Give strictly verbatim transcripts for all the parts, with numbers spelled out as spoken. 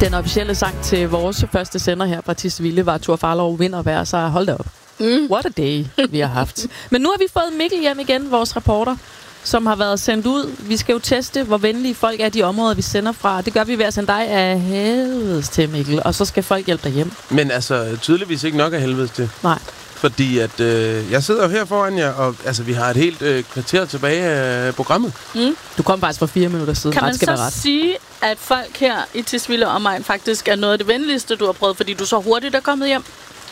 Den officielle sang til vores første sender her fra Tisvilde var Tor Farlov vinder hver, så hold da op. Mm. What a day, vi har haft. Men nu har vi fået Mikkel hjem igen, vores reporter, som har været sendt ud. Vi skal jo teste, hvor venlige folk er de områder, vi sender fra. Det gør vi ved at sende dig af helvedes til, Mikkel. Og så skal folk hjælpe dig hjem. Men altså, tydeligvis ikke nok af helvedes til. Nej. Fordi at øh, jeg sidder jo her foran jer, og altså, vi har et helt øh, kvarter tilbage af programmet. Mm. Du kom faktisk for fire minutter siden. Kan man ret skal så ret. sige, at folk her i Tisvilde og omegn faktisk er noget af det venligste, du har prøvet, fordi du så hurtigt er kommet hjem?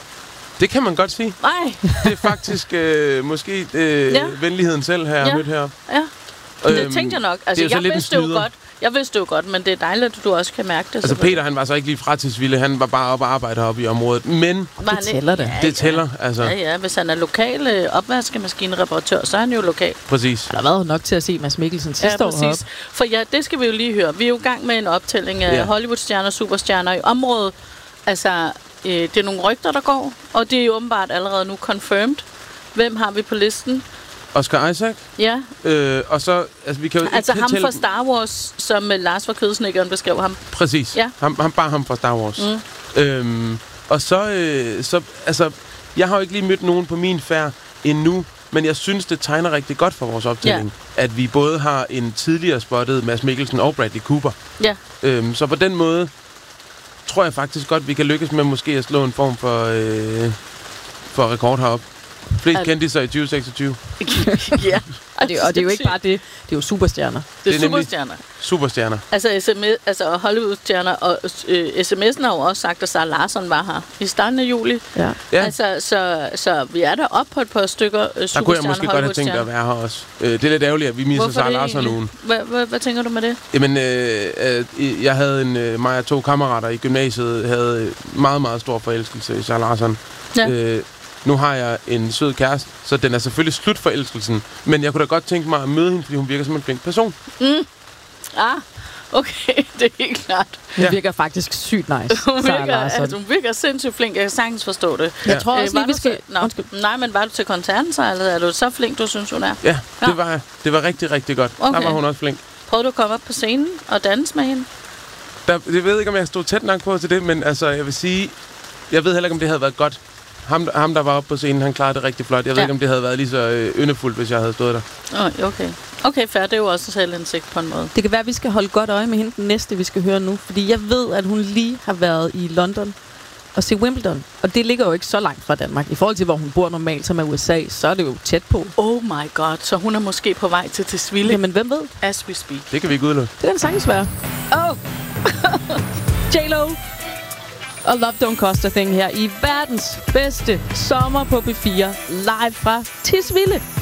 Det kan man godt sige. Nej. Det er faktisk øh, måske øh, ja. venligheden selv, her jeg ja. har mødt her. Ja, øhm, det tænkte jeg nok. Altså, det er jeg vidste det jo godt. Jeg vidste det jo godt, men det er dejligt, at du også kan mærke det. Altså, Peter, han var så ikke lige fra Tisvilde. Han var bare oppe og arbejde heroppe i området. Men det tæller det. Ja, det tæller, altså. Ja, ja. Hvis han er lokal øh, opvaskemaskinereparatør, så er han jo lokal. Præcis. Han har været nok til at se Mads Mikkelsen sidste ja, år præcis. For ja, det skal vi jo lige høre. Vi er jo i gang med en optælling af ja. Hollywood-stjerner og superstjerner i området. Altså, øh, det er nogle rygter, der går, og det er jo åbenbart allerede nu confirmed. Hvem har vi på listen? Oscar Isaac. Ja. Øh, og så, altså vi kan jo altså ikke ham tælle... fra Star Wars, som uh, Lars fra Kødsnikkeren beskrev ham. Præcis. Ja. Ham, ham, bare ham fra Star Wars. Mm. Øhm, og så, øh, så, altså, jeg har jo ikke lige mødt nogen på min færd endnu, men jeg synes, det tegner rigtig godt for vores optælling, ja. At vi både har en tidligere spottet Mads Mikkelsen og Bradley Cooper. Ja. Øhm, så på den måde tror jeg faktisk godt, vi kan lykkes med måske at slå en form for, øh, for rekord heroppe. Flest Al- kendte sig i tyve seksogtyve. Ja. Og det, og det er jo ikke bare det. Det er jo superstjerner. Det er, det er superstjerner. Superstjerner. Altså, S M S, altså Hollywood-stjerner, og øh, sms'en har jo også sagt, at Sarah Larsson var her i starten af juli. Ja. Ja. Altså, så, så vi er der op på et par stykker øh, superstjerner. Der kunne jeg måske godt have tænkt at være her også. Øh, det er lidt ærgerligt, at vi misser Sarah Larsson nogen. Hvad tænker du med det? Jamen, øh, øh, jeg havde en, øh, mig og to kammerater i gymnasiet, havde meget, meget stor forelskelse i Sarah Larsson. Ja. Øh, Nu har jeg en sød kæreste, så den er selvfølgelig slut forelskelsen. Men jeg kunne da godt tænke mig at møde hende, fordi hun virker som en flink person. Mm. Ah, okay, det er helt klart. Hun ja. virker faktisk sygt nice. Hun virker, altså, hun virker sindssygt flink. Jeg kan sagtens forstå det. Ja. Jeg tror også øh, lige, vi skal... Til... Nej, men var du til koncerten så, eller er du så flink, du synes, hun er? Ja, det ja. var det var rigtig, rigtig godt. Okay. Der var hun også flink. Prøvede du at komme op på scenen og danse med hende? Der, jeg ved ikke, om jeg stod tæt nok på til det, men altså, jeg vil sige... Jeg ved heller ikke, om det havde været godt. Ham, ham, der var oppe på scenen, han klarede det rigtig flot. Jeg ved ja. ikke, om det havde været lige så øh, yndefuldt, hvis jeg havde stået der. Oh, okay. Okay, fair. Det er jo også selvindsigt på en måde. Det kan være, at vi skal holde godt øje med hende den næste, vi skal høre nu. Fordi jeg ved, at hun lige har været i London og se Wimbledon. Og det ligger jo ikke så langt fra Danmark. I forhold til, hvor hun bor normalt, som er U S A, så er det jo tæt på. Oh my god. Så hun er måske på vej til Tisvilde. Jamen, hvem ved? As we speak. Det kan vi ikke udelukke. Det kan sagtens være. Oh! J-Lo! Og Love Don't Cost a Thing her i verdens bedste sommer på P fire, live fra Tisvilde.